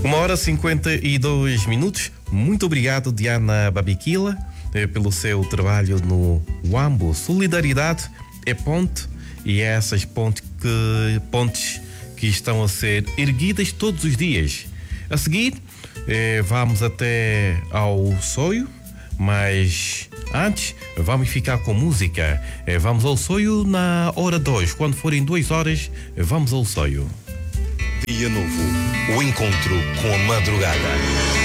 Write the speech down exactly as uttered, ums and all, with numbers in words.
Uma hora e cinquenta e dois minutos. Muito obrigado, Diana Babiquila, pelo seu trabalho no Wambo. Solidariedade é ponte, e é essas pontes que, pontes que estão a ser erguidas todos os dias. A seguir, eh, vamos até ao Soio, mas antes vamos ficar com música. Eh, vamos ao Soio na hora dois. Quando forem duas horas, vamos ao Soio. Dia novo, o encontro com a madrugada.